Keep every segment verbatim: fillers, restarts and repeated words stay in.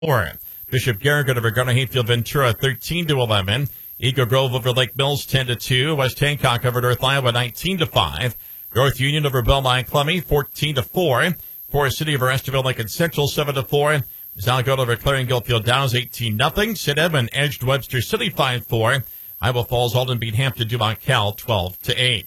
four. Bishop Garrigan over Garner Hayfield Ventura thirteen to eleven. Eagle Grove over Lake Mills ten to two. West Hancock over North Iowa nineteen to five. North Union over Belmont Clemmy fourteen to four. Forest City over Esterville Lincoln Central seven to four. Zalgold over Clarion Gillfield Downs eighteen nothing. Sid Edmund edged Webster City five four. Iowa Falls Alden beat Hampton Dumont Cal twelve to eight.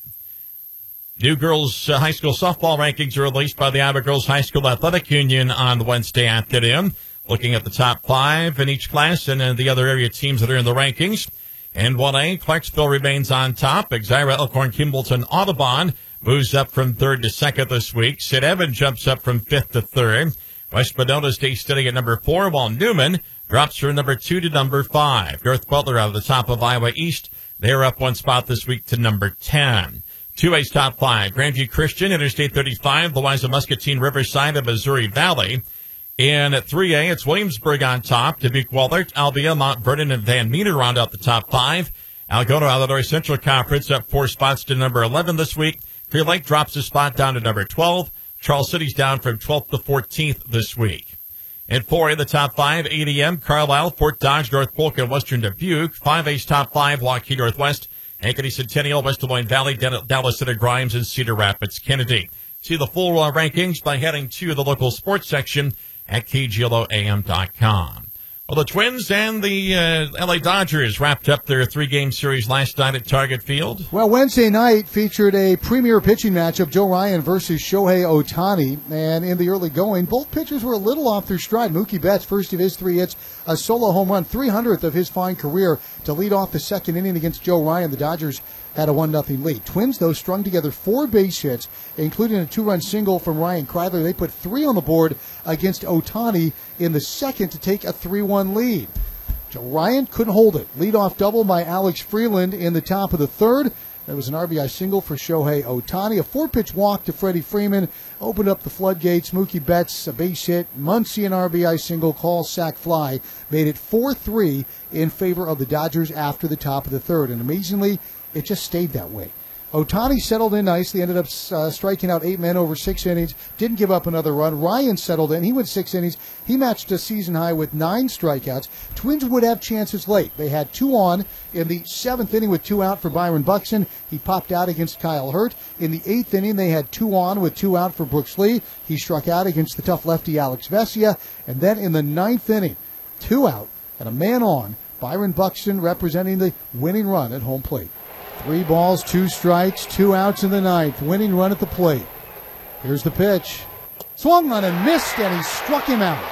New girls uh, high school softball rankings are released by the Iowa Girls High School Athletic Union on Wednesday afternoon. Looking at the top five in each class and uh, the other area teams that are in the rankings. In one A, Clarksville remains on top. Exira, Elkhorn, Kimballton, Audubon moves up from third to second this week. Sid Evans jumps up from fifth to third. West Monona stays steady at number four, while Newman drops from number two to number five. North Butler out of the top of Iowa East. They're up one spot this week to number ten. two A's top five. Grandview Christian, Interstate thirty-five, Louisa Muscatine, Riverside, and Missouri Valley. In three A, it's Williamsburg on top. Dubuque, Wahlert, Albia, Mount Vernon, and Van Meter round out the top five. Algona, Illinois Central Conference up four spots to number eleven this week. Clear Lake drops a spot down to number twelve. Charles City's down from twelfth to fourteenth this week. In four A, the top five, eight A M, Carlisle, Fort Dodge, North Polk, and Western Dubuque. five A's top five, Waukee Northwest, Ankeny Centennial, West Des Moines Valley, Dallas Center Grimes, and Cedar Rapids Kennedy. See the full uh, rankings by heading to the local sports section at K G L O A M dot com. Well, the Twins and the uh, L A Dodgers wrapped up their three-game series last night at Target Field. Well, Wednesday night featured a premier pitching matchup, Joe Ryan versus Shohei Ohtani. And in the early going, both pitchers were a little off their stride. Mookie Betts, first of his three hits, a solo home run, three hundredth of his fine career to lead off the second inning against Joe Ryan. The Dodgers had a one nothing lead. Twins, though, strung together four base hits, including a two-run single from Ryan Kreidler. They put three on the board against Ohtani in the second to take a three one lead. Joe Ryan couldn't hold it. Leadoff double by Alex Freeland in the top of the third. There was an R B I single for Shohei Ohtani. A four-pitch walk to Freddie Freeman opened up the floodgates. Mookie Betts, a base hit. Muncy, an R B I single. Call, sac, fly. Made it four three in favor of the Dodgers after the top of the third. And amazingly, it just stayed that way. Ohtani settled in nicely, ended up uh, striking out eight men over six innings, didn't give up another run. Ryan settled in. He went six innings. He matched a season high with nine strikeouts. Twins would have chances late. They had two on in the seventh inning with two out for Byron Buxton. He popped out against Kyle Hurt. In the eighth inning, they had two on with two out for Brooks Lee. He struck out against the tough lefty Alex Vesia. And then in the ninth inning, two out and a man on, Byron Buxton representing the winning run at home plate. Three balls, two strikes, two outs in the ninth. Winning run at the plate. Here's the pitch. Swung on and missed, and he struck him out.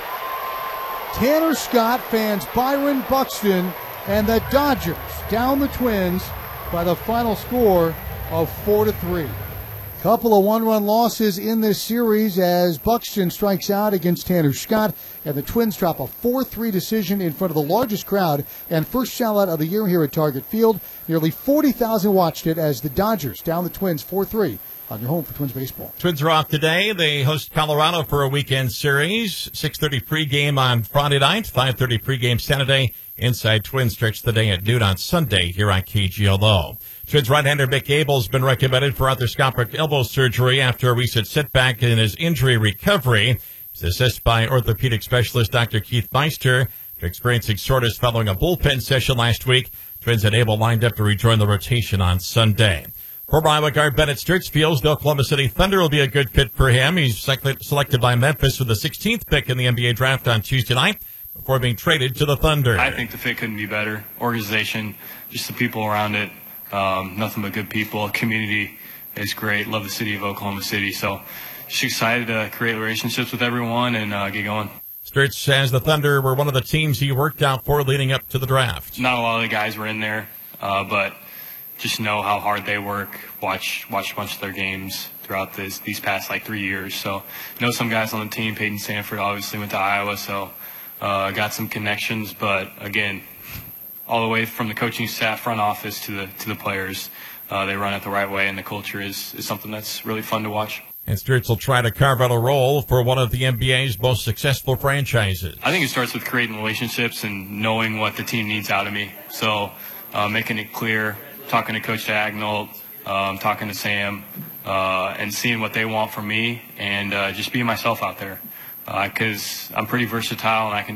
Tanner Scott fans Byron Buxton, and the Dodgers down the Twins by the final score of four to three. Couple of one-run losses in this series as Buxton strikes out against Tanner Scott, and the Twins drop a four three decision in front of the largest crowd and first sellout of the year here at Target Field. Nearly forty thousand watched it as the Dodgers down the Twins four three on your home for Twins baseball. Twins are off today. They host Colorado for a weekend series. six thirty pregame on Friday night, five thirty pregame Saturday. Inside Twins stretch the day at noon on Sunday here on K G L O. Twins right-hander Mick Abel has been recommended for arthroscopic elbow surgery after a recent setback in his injury recovery. He's assessed by orthopedic specialist Doctor Keith Meister after experiencing soreness following a bullpen session last week. Twins and Abel lined up to rejoin the rotation on Sunday. Former Iowa guard Bennett Sturts feels the Oklahoma City Thunder will be a good fit for him. He's selected by Memphis for the sixteenth pick in the N B A draft on Tuesday night before being traded to the Thunder. I think the fit couldn't be better. Organization, just the people around it, um, nothing but good people. Community is great. Love the city of Oklahoma City. So just excited to create relationships with everyone and uh, get going. Sturts says the Thunder were one of the teams he worked out for leading up to the draft. Not a lot of the guys were in there, uh, but just know how hard they work. Watch watch a bunch of their games throughout this these past like three years. So know some guys on the team. Peyton Sanford obviously went to Iowa, so uh, got some connections. But again, all the way from the coaching staff, front office to the to the players, uh, they run it the right way, and the culture is is something that's really fun to watch. And Sturts will try to carve out a role for one of the N B A's most successful franchises. I think it starts with creating relationships and knowing what the team needs out of me. So uh, making it clear, talking to Coach Dagnall, um, talking to Sam, uh, and seeing what they want from me, and uh, just being myself out there. because uh, I'm pretty versatile and I can